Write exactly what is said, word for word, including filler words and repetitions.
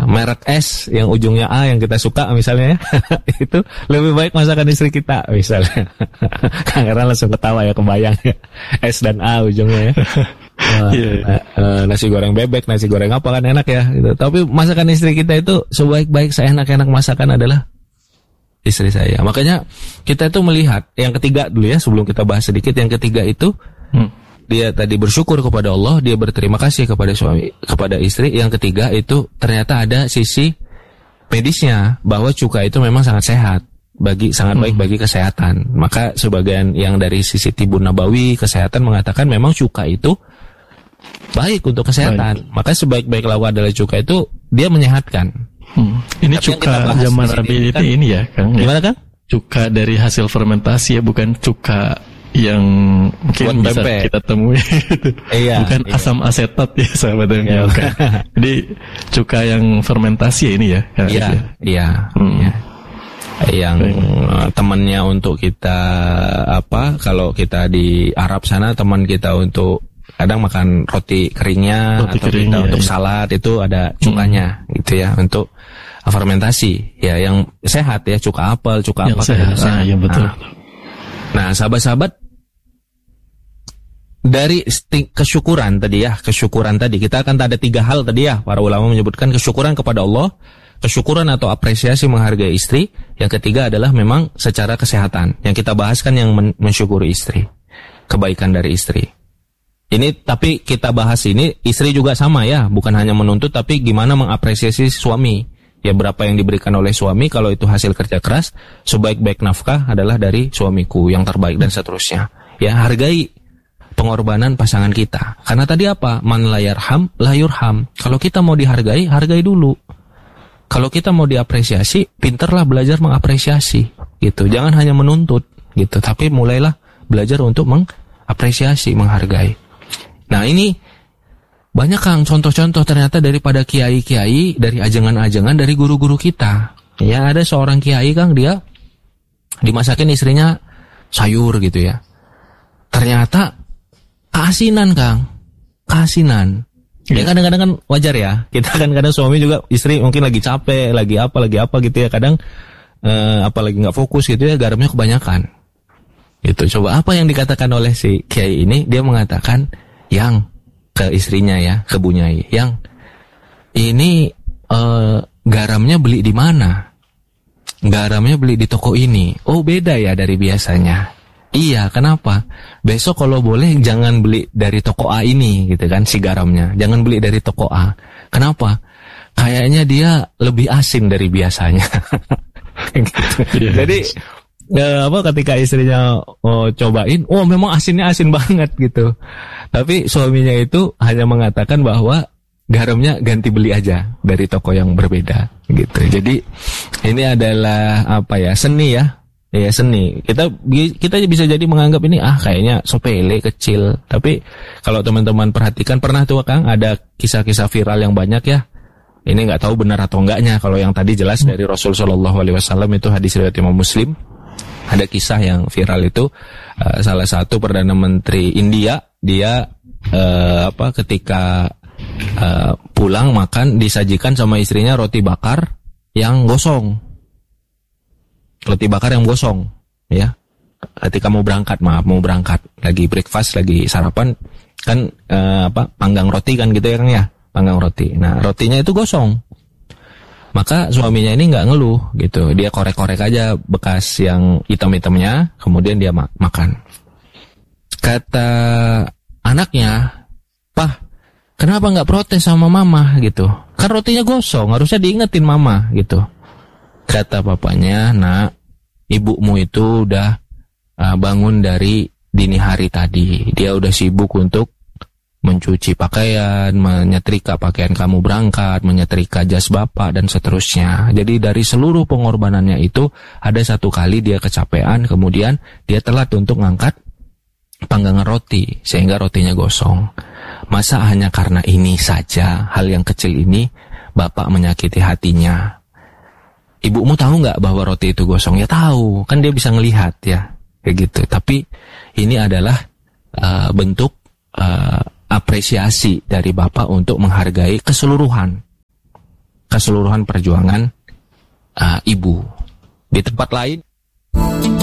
merek es yang ujungnya A yang kita suka misalnya ya, itu lebih baik masakan istri kita misalnya. Kang Eran langsung ketawa ya, kebayang ya, es dan A ujungnya ya. Uh, yeah. uh, nasi goreng bebek, nasi goreng apa kan enak ya gitu. Tapi masakan istri kita itu sebaik-baik seenak-enak masakan adalah istri saya. Makanya kita itu melihat yang ketiga dulu ya, sebelum kita bahas sedikit. Yang ketiga itu hmm. dia tadi bersyukur kepada Allah, dia berterima kasih kepada suami, kepada istri. Yang ketiga itu ternyata ada sisi medisnya, bahwa cuka itu memang sangat sehat, bagi sangat baik hmm. bagi kesehatan. Maka sebagian yang dari sisi Tibun Nabawi kesehatan mengatakan memang cuka itu baik untuk kesehatan. Baik. Maka sebaik-baik lauk adalah cuka itu, dia menyehatkan. Hmm. Ini tapi cuka zaman Rabi kan, ini ya Kang. Gimana Kang? Cuka dari hasil fermentasi ya, bukan cuka yang mungkin bisa pempek kita temui. Iya, bukan iya. asam asetat ya sahabatnya. Iya. Jadi cuka yang fermentasi ya ini ya. Iya, ya. iya. Hmm. ya. Yang uh, temannya untuk kita apa? Kalau kita di Arab sana, teman kita untuk kadang makan roti keringnya roti atau kering, kita ya, untuk ya. salad itu ada cukanya hmm. gitu ya, untuk fermentasi ya, yang sehat ya, cuka apel, cuka yang apa sehat. Ah, yang betul. Nah, nah sahabat-sahabat, dari kesyukuran tadi ya, kesyukuran tadi kita akan ada tiga hal tadi ya, para ulama menyebutkan kesyukuran kepada Allah, kesyukuran atau apresiasi menghargai istri, yang ketiga adalah memang secara kesehatan. Yang kita bahas kan yang men- mensyukuri istri, kebaikan dari istri. Ini tapi kita bahas ini istri juga sama ya, bukan hanya menuntut tapi gimana mengapresiasi suami. Ya berapa yang diberikan oleh suami, kalau itu hasil kerja keras, sebaik-baik nafkah adalah dari suamiku yang terbaik dan seterusnya. Ya, hargai pengorbanan pasangan kita. Karena tadi apa? Man la yarham la yurham. Kalau kita mau dihargai, hargai dulu. Kalau kita mau diapresiasi, pinterlah belajar mengapresiasi gitu. Jangan hanya menuntut gitu, tapi mulailah belajar untuk mengapresiasi, menghargai. Nah ini banyak Kang contoh-contoh ternyata daripada kiai-kiai, dari ajengan-ajengan, dari guru-guru kita. Ya ada seorang kiai Kang, dia dimasakin istrinya sayur gitu ya. Ternyata keasinan Kang, keasinan. Ya kadang-kadang kan wajar ya. Kita kan kadang suami juga, istri mungkin lagi capek, lagi apa, lagi apa gitu ya. Kadang eh, apalagi nggak fokus gitu ya, garamnya kebanyakan. Itu coba apa yang dikatakan oleh si kiai ini? Dia mengatakan, yang ke istrinya ya, ke Bunyai, yang ini uh, garamnya beli di mana? Garamnya beli di toko ini. Oh beda ya dari biasanya. Iya, kenapa? Besok kalau boleh jangan beli dari toko A ini gitu kan, si garamnya. Jangan beli dari toko A. Kenapa? Kayaknya dia lebih asin dari biasanya. Gitu. Yeah. Jadi ya, apa ketika istrinya oh, cobain, oh memang asinnya asin banget gitu. Tapi suaminya itu hanya mengatakan bahwa garamnya ganti beli aja dari toko yang berbeda gitu. Jadi ini adalah apa ya, seni ya. Ya seni. Kita kita bisa jadi menganggap ini ah kayaknya sepele kecil. Tapi kalau teman-teman perhatikan, pernah tuh Kang ada kisah-kisah viral yang banyak ya. Ini nggak tahu benar atau enggaknya. Kalau yang tadi jelas dari Rasul Shallallahu Alaihi Wasallam, itu hadis riwayat Imam Muslim. Ada kisah yang viral itu uh, salah satu perdana menteri India, dia uh, apa ketika uh, pulang makan disajikan sama istrinya roti bakar yang gosong, roti bakar yang gosong, ya. Ketika mau berangkat, maaf mau berangkat, lagi breakfast, lagi sarapan, kan uh, apa panggang roti kan gitu ya Kang ya, panggang roti. Nah rotinya itu gosong. Maka suaminya ini nggak ngeluh gitu, dia korek-korek aja bekas yang hitam-hitamnya, kemudian dia ma- makan. Kata anaknya, "Pah, kenapa nggak protes sama mama gitu? Kan rotinya gosong, harusnya diingetin mama gitu." Kata papanya, "Nak, ibumu itu udah uh, bangun dari dini hari tadi, dia udah sibuk untuk mencuci pakaian, menyetrika pakaian kamu berangkat, menyetrika jas bapak, dan seterusnya. Jadi dari seluruh pengorbanannya itu, ada satu kali dia kecapean, kemudian dia telat untuk ngangkat panggangan roti, sehingga rotinya gosong. Masa hanya karena ini saja, hal yang kecil ini, bapak menyakiti hatinya. Ibumu tahu nggak bahwa roti itu gosong? Ya tahu, kan dia bisa ngelihat ya, kayak gitu. Tapi ini adalah uh, bentuk uh, apresiasi dari bapak untuk menghargai keseluruhan keseluruhan perjuangan uh, ibu. Di tempat lain